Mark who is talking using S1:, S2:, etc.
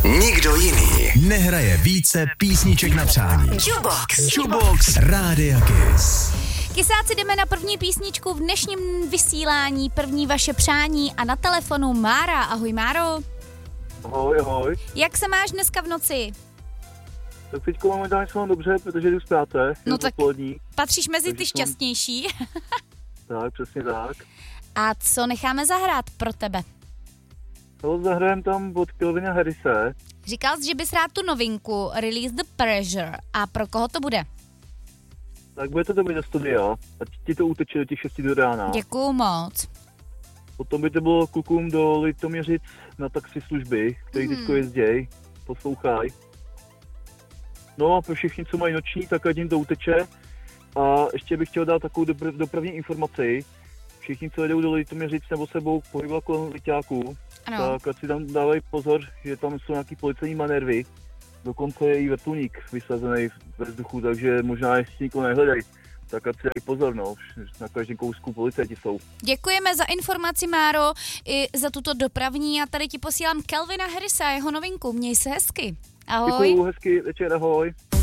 S1: Nikdo jiný nehraje více písniček na přání. Jukebox Rádia Kiss.
S2: Kysáci, jdeme na první písničku v dnešním vysílání, první vaše přání a na telefonu Mára. Ahoj Máro.
S3: Ahoj.
S2: Jak se máš dneska v noci?
S3: Tak teďko momentálně jsem dobře, protože jdu z práce.
S2: No tak
S3: odpolední.
S2: Patříš mezi ty šťastnější.
S3: Tak, přesně tak.
S2: A co necháme zahrát pro tebe?
S3: No, zahrajeme tam od Calvina Harrise.
S2: Říkal jsi, že bys rád tu novinku Release the Pressure. A pro koho to bude?
S3: Tak bude to dobrý do studia. Ať ti to uteče do těch 6 do rána.
S2: Děkuju moc.
S3: Potom by to bylo klukům do Litoměřic na taxislužby, který teďko jezdějí, poslouchají. No a pro všichni, co mají noční, tak ať jim to uteče. A ještě bych chtěl dát takovou dopravní informaci. Všichni, co jedou do Litoměřic nebo sebou pohybovat kolem Liťáků, tak ať si tam dávají pozor, že tam jsou nějaký policejní manévry. Dokonce je i vrtulník vysazený ve vzduchu, takže možná ještě nikoho nehledají. Tak ať si dají pozor, no. Na každém kousku policajti jsou.
S2: Děkujeme za informaci, Máro, i za tuto dopravní a tady ti posílám Calvina Harrise a jeho novinku. Měj se hezky. Ahoj.
S3: Děkuju, hezky večer, ahoj.